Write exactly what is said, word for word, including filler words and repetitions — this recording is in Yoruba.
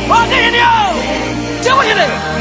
我给你了，接过去的。